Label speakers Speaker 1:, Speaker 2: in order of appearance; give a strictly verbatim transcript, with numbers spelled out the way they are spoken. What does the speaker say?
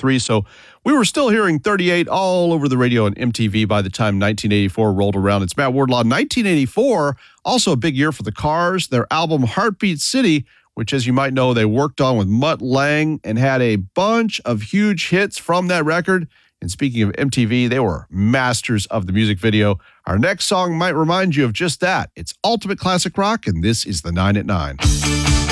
Speaker 1: three, so we were still hearing thirty-eight all over the radio and M T V by the time nineteen eighty-four rolled around. It's Matt Wardlaw. nineteen eighty-four, also a big year for the Cars. Their album Heartbeat City, which, as you might know, they worked on with Mutt Lange and had a bunch of huge hits from that record. And speaking of M T V, they were masters of the music video. Our next song might remind you of just that. It's Ultimate Classic Rock, and this is the nine at nine.